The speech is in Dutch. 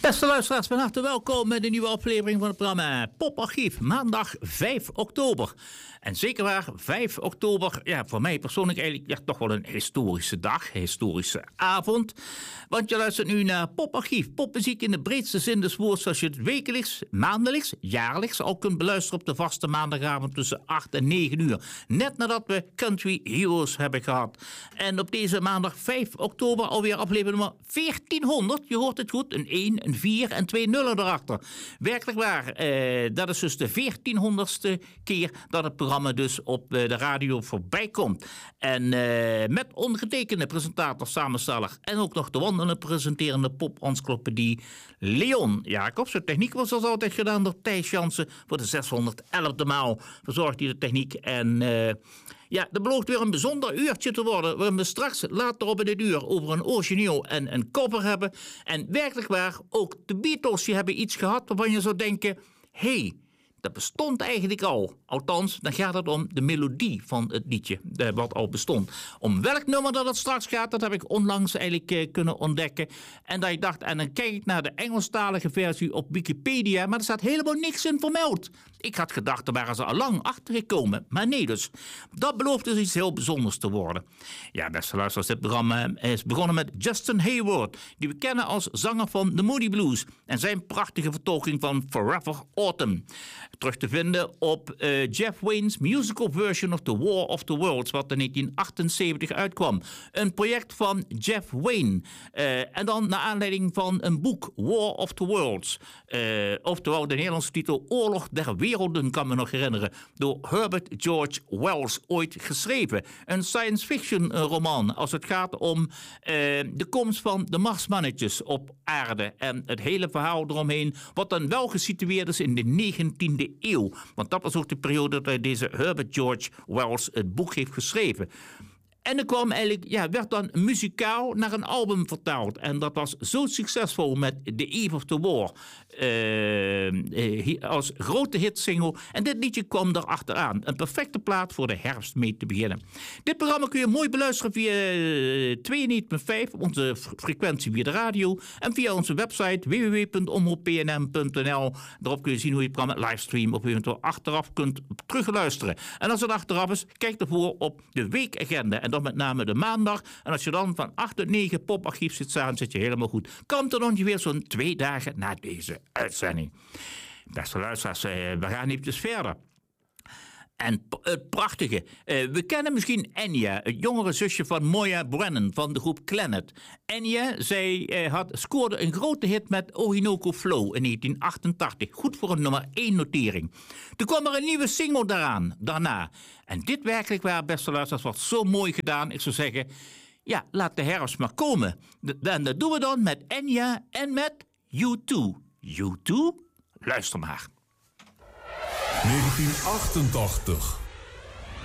Beste luisteraars, van harte welkom met een nieuwe aflevering van het programma Poparchief. Maandag 5 oktober. En zeker waar, 5 oktober, ja, voor mij persoonlijk eigenlijk toch wel een historische dag, historische avond. Want je luistert nu naar Poparchief. Popmuziek in de breedste zin des woords, zoals je het wekelijks, maandelijks, jaarlijks al kunt beluisteren op de vaste maandagavond tussen 8 en 9 uur. Net nadat we Country Heroes hebben gehad. En op deze maandag 5 oktober alweer aflevering nummer 1400. Je hoort het goed, een 1, een 4 en 2 nullen erachter. Werkelijk waar, dat is dus de 1400ste keer dat het programma dus op de radio voorbij komt. En met ondergetekende presentator, samensteller en ook nog de wandelende presenterende pop-encyclopedie Leon Jacobs. De techniek was zoals altijd gedaan door Thijs Jansen. Voor de 611e maal verzorgt hij de techniek. En ja, dat belooft weer een bijzonder uurtje te worden, waarin we straks later op in dit uur over een origineel en een cover hebben. En werkelijk waar, ook de Beatles die hebben iets gehad waarvan je zou denken, hey, dat bestond eigenlijk al. Althans, dan gaat het om de melodie van het liedje, wat al bestond. Om welk nummer dat het straks gaat, dat heb ik onlangs eigenlijk kunnen ontdekken. En dat ik dacht, en dan kijk ik naar de Engelstalige versie op Wikipedia, maar er staat helemaal niks in vermeld. Ik had gedacht, daar waren ze al lang achtergekomen, maar nee dus. Dat belooft dus iets heel bijzonders te worden. Ja, beste luisteraars, dit programma is begonnen met Justin Hayward, die we kennen als zanger van The Moody Blues en zijn prachtige vertolking van Forever Autumn. Terug te vinden op Jeff Wayne's musical version of The War of the Worlds, wat in 1978 uitkwam. Een project van Jeff Wayne. En dan naar aanleiding van een boek, War of the Worlds. Oftewel de Nederlandse titel Oorlog der Werelden, kan me nog herinneren. Door Herbert George Wells, ooit geschreven. Een science fiction roman als het gaat om de komst van de Marsmannetjes op aarde. En het hele verhaal eromheen, wat dan wel gesitueerd is in de 19e eeuw. Want dat was ook de periode dat deze Herbert George Wells het boek heeft geschreven. En er kwam eigenlijk, ja, werd dan muzikaal naar een album vertaald. En dat was zo succesvol met The Eve of the War. Als grote hitsingle. En dit liedje kwam erachteraan. Een perfecte plaat voor de herfst mee te beginnen. Dit programma kun je mooi beluisteren via 92.5 op onze frequentie via de radio. En via onze website www.omroeppnm.nl. Daarop kun je zien hoe je het programma livestream of eventueel achteraf kunt terugluisteren. En als het achteraf is, kijk ervoor op de weekagenda. En dan met name de maandag. En als je dan van 8 tot 9 Poparchief zit staan, zit je helemaal goed. Komt er ongeveer zo'n 2 dagen na deze uitzending. Beste luisteraars, we gaan eventjes verder. En het prachtige. We kennen misschien Enya, het jongere zusje van Moya Brennan van de groep Clannad. Enya, zij scoorde een grote hit met Orinoco Flow in 1988. Goed voor een nummer 1 notering. Toen kwam er een nieuwe single daarna. En dit werkelijk waar, beste luisteraars, wordt zo mooi gedaan. Ik zou zeggen, ja, laat de herfst maar komen. En dat doen we dan met Enya en met U2. U2? Luister maar. 1988.